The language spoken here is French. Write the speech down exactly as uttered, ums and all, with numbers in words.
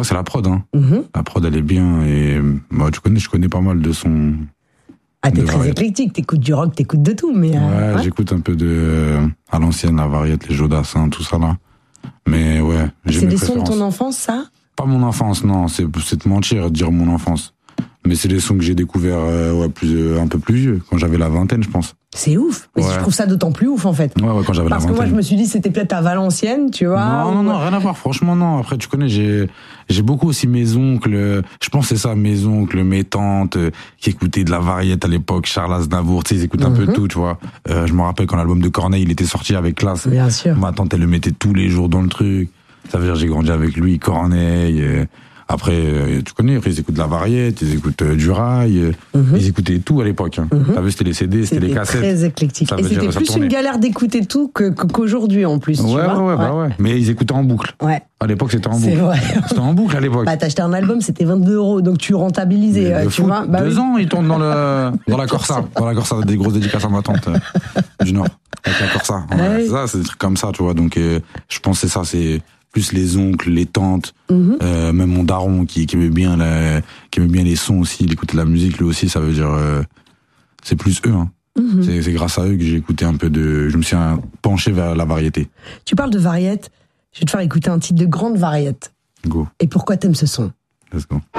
crois que c'est la prod, hein. Mm-hmm. La prod, elle est bien, et, moi, tu connais, je connais pas mal de sons. Ah, t'es de très variété. éclectique, t'écoutes du rock, t'écoutes de tout, mais... Ouais, euh, ouais. j'écoute un peu de, euh, à l'ancienne, la variété, les Jodassin, tout ça, là. Mais ouais, j'ai C'est mes des sons de préférences. ton enfance, ça? Pas mon enfance, non, c'est, c'est de mentir de dire mon enfance. Mais c'est des sons que j'ai découverts, euh, ouais, plus, euh, un peu plus vieux, quand j'avais la vingtaine, je pense. C'est ouf. Mais Ouais. je trouve ça d'autant plus ouf, en fait. Ouais, ouais, quand j'avais Parce la que vingtaine. moi, je me suis dit, c'était peut-être à Valenciennes, tu vois. Non, non, ou- non, rien à voir, franchement, non. Après, tu connais, j'ai, j'ai beaucoup aussi mes oncles, je pense que c'est ça, mes oncles, mes tantes, euh, qui écoutaient de la variété à l'époque, Charles Aznavour, tu sais, ils écoutent un Mhm. peu tout, tu vois. Euh, je me rappelle quand l'album de Corneille, il était sorti avec classe. Bien sûr. Ma tante, elle le mettait tous les jours dans le truc. Ça veut dire, j'ai grandi avec lui, Corneille. euh, Après, euh, tu connais, après, ils écoutent de la variété, ils écoutent euh, du rail, euh, Mhm. ils écoutaient tout à l'époque. Hein. Mhm. T'as vu, c'était les C D, c'était les C'était cassettes. très éclectique. Ça Et veut dire, c'était ça plus tournait. une galère d'écouter tout que, que- qu'aujourd'hui, en plus, tu Ouais, ouais, vois. ouais, bah ouais. Mais ils écoutaient en boucle. Ouais. À l'époque, c'était en C'est boucle. vrai. C'était en boucle à l'époque. Bah, t'achetais un album, c'était vingt-deux euros, donc tu rentabilisais, Mais euh, de tu fou. vois. Bah, Deux oui. ans, ils tournent dans le, dans la Corsa. Dans la Corsa, des grosses dédicaces à ma tante, euh, du Nord. Avec la Corsa. Ouais, Ouais. c'est ça, c'est des trucs comme ça, tu vois. Donc, euh, je pense que c'est ça, c'est plus les oncles, les tantes, Mhm. euh, même mon daron qui, qui aimait bien la, qui aimait bien les sons aussi, il écoutait de la musique, lui aussi, ça veut dire, euh, c'est plus eux, hein. Mhm. C'est, c'est grâce à eux que j'ai écouté un peu de, je me suis un- penché vers la variété. Tu parles de variette. Je vais te faire écouter un titre de grande variette. Go. Et pourquoi t'aimes ce son? Let's go.